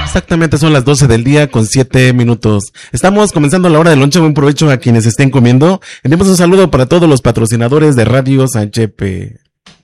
Exactamente, son las 12 del día con 7 minutos. Estamos comenzando la hora del lonche. Buen provecho a quienes estén comiendo. Enviamos un saludo para todos los patrocinadores de Radio Sanchepe.